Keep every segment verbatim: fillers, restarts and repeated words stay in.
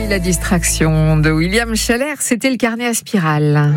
la distraction de William Schaller, c'était le carnet à spirale.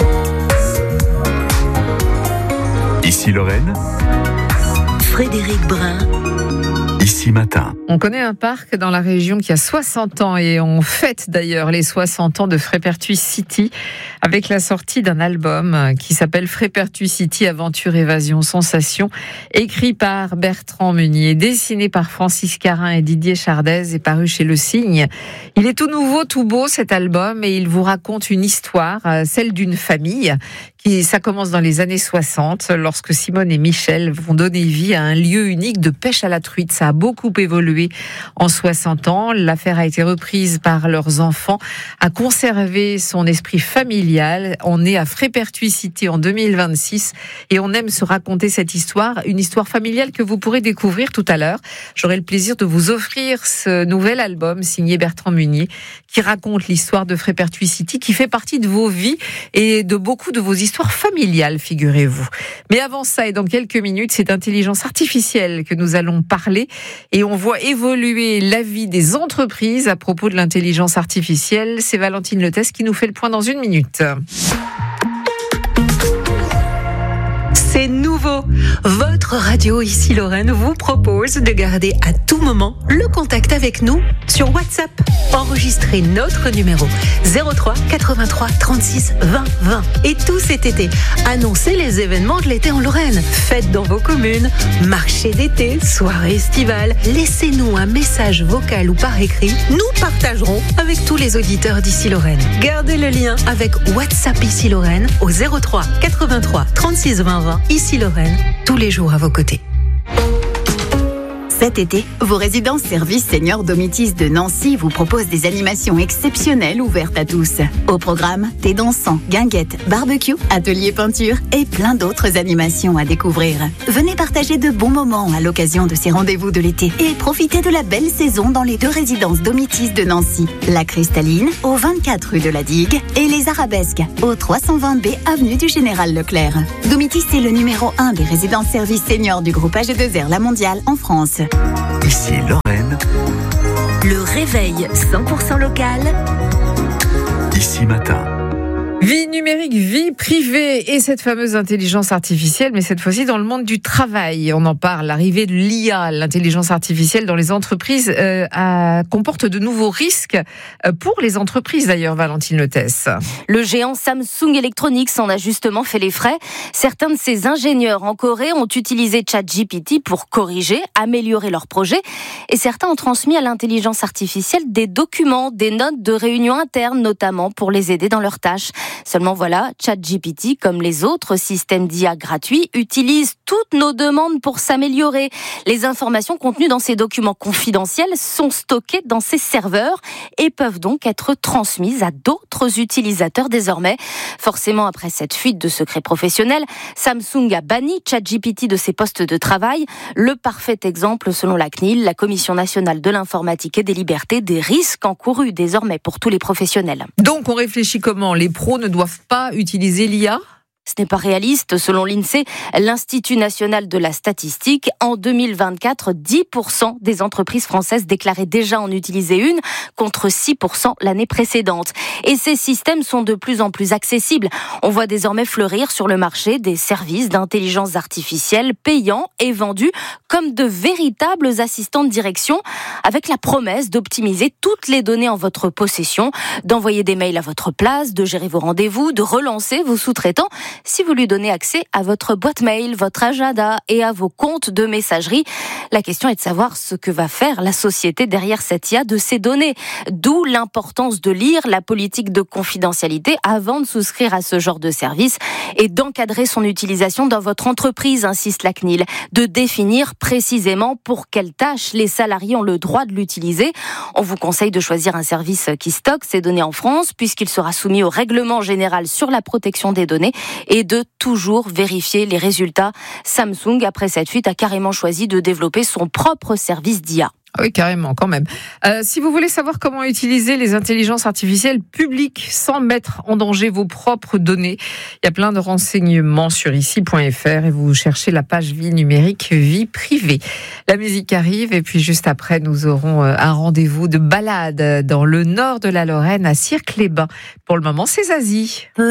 Ici Lorraine, Frédéric Brun. Ici Matin. On connaît un parc dans la région qui a soixante ans et on fête d'ailleurs les soixante ans de Frépertuis City avec la sortie d'un album qui s'appelle Frépertuis City Aventure, Évasion, Sensation, écrit par Bertrand Meunier, dessiné par Francis Carin et Didier Chardez et paru chez Le Cygne. Il est tout nouveau, tout beau cet album et il vous raconte une histoire, celle d'une famille qui, ça commence dans les années soixante lorsque Simone et Michel vont donner vie à un lieu unique de pêche à la truite. Ça a beaucoup évolué en soixante ans. L'affaire a été reprise par leurs enfants, a conservé son esprit familial. On est à Frépertuis City en deux mille vingt-six et on aime se raconter cette histoire, une histoire familiale que vous pourrez découvrir tout à l'heure. J'aurai le plaisir de vous offrir ce nouvel album signé Bertrand Meunier qui raconte l'histoire de Frépertuis City, qui fait partie de vos vies et de beaucoup de vos histoires familiales, figurez-vous. Mais avant ça, et dans quelques minutes, c'est d'intelligence artificielle que nous allons parler. Et on voit évoluer la vie des entreprises à propos de l'intelligence artificielle. C'est Valentine Letès qui nous fait le point dans une minute. C'est nouveau. Votre radio Ici Lorraine vous propose de garder à tout moment le contact avec nous sur WhatsApp. Enregistrez notre numéro zéro trois quatre-vingt-trois trente-six vingt vingt. Et tout cet été, annoncez les événements de l'été en Lorraine. Fêtes dans vos communes, marché d'été, soirée estivale. Laissez-nous un message vocal ou par écrit. Nous partagerons avec tous les auditeurs d'Ici Lorraine. Gardez le lien avec WhatsApp Ici Lorraine au zéro trois quatre-vingt-trois trente-six vingt vingt. Ici Lorraine, tous les jours à vos côtés. Cet été, vos résidences services seniors Domitis de Nancy vous proposent des animations exceptionnelles ouvertes à tous. Au programme, thé dansant, guinguettes, barbecue, atelier peinture et plein d'autres animations à découvrir. Venez partager de bons moments à l'occasion de ces rendez-vous de l'été et profitez de la belle saison dans les deux résidences Domitis de Nancy. La Cristalline, au vingt-quatre rue de la Digue, et les Arabesques, au trois cent vingt B avenue du Général Leclerc. Domitis est le numéro un des résidences services seniors du groupe A G deux R La Mondiale en France. Ici Lorraine, Le réveil cent pour cent local. Ici Matin. Vie numérique, vie privée et cette fameuse intelligence artificielle, mais cette fois-ci dans le monde du travail. On en parle, l'arrivée de l'I A, l'intelligence artificielle dans les entreprises, euh, a, comporte de nouveaux risques pour les entreprises d'ailleurs, Valentine Letès. Le géant Samsung Electronics en a justement fait les frais. Certains de ses ingénieurs en Corée ont utilisé ChatGPT pour corriger, améliorer leurs projets et certains ont transmis à l'intelligence artificielle des documents, des notes de réunions internes notamment pour les aider dans leurs tâches. Seulement voilà, ChatGPT, comme les autres systèmes d'I A gratuits, utilise toutes nos demandes pour s'améliorer. Les informations contenues dans ces documents confidentiels sont stockées dans ces serveurs et peuvent donc être transmises à d'autres utilisateurs désormais. Forcément, après cette fuite de secrets professionnels, Samsung a banni ChatGPT de ses postes de travail. Le parfait exemple, selon la C N I L, la Commission nationale de l'informatique et des libertés, des risques encourus désormais pour tous les professionnels. Donc on réfléchit comment ? Les pros ne doivent pas utiliser l'I A ? Ce n'est pas réaliste. Selon l'INSEE, l'Institut national de la statistique, en deux mille vingt-quatre, dix pour cent des entreprises françaises déclaraient déjà en utiliser une, contre six pour cent l'année précédente. Et ces systèmes sont de plus en plus accessibles. On voit désormais fleurir sur le marché des services d'intelligence artificielle payants et vendus comme de véritables assistants de direction, avec la promesse d'optimiser toutes les données en votre possession, d'envoyer des mails à votre place, de gérer vos rendez-vous, de relancer vos sous-traitants, si vous lui donnez accès à votre boîte mail, votre agenda et à vos comptes de messagerie. La question est de savoir ce que va faire la société derrière cette I A de ces données. D'où l'importance de lire la politique de confidentialité avant de souscrire à ce genre de service et d'encadrer son utilisation dans votre entreprise, insiste la C N I L, de définir précisément pour quelles tâches les salariés ont le droit de l'utiliser. On vous conseille de choisir un service qui stocke ces données en France puisqu'il sera soumis au règlement général sur la protection des données et de toujours vérifier les résultats. Samsung, après cette fuite, a carrément choisi de développer son propre service d'I A. Ah oui, carrément, quand même. Euh, si vous voulez savoir comment utiliser les intelligences artificielles publiques sans mettre en danger vos propres données, il y a plein de renseignements sur ici point f r et vous cherchez la page vie numérique, vie privée. La musique arrive et puis juste après, nous aurons un rendez-vous de balade dans le nord de la Lorraine, à Cirques-les-Bains. Pour le moment, c'est Zazie.